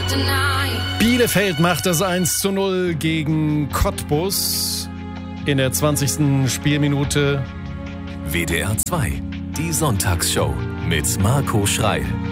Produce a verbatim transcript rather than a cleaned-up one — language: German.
Bielefeld macht das eins zu null gegen Cottbus in der zwanzigsten Spielminute. W D R zwei, die Sonntagsshow mit Marco Schreil.